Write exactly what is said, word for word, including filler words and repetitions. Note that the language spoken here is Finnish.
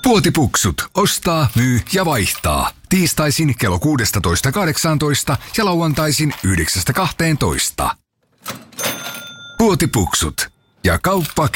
Puotipuksut. Ostaa, myy ja vaihtaa. Tiistaisin kello kuusitoista kahdeksantoista ja lauantaisin yhdeksästä kahteentoista. Puotipuksut. Ja kauppa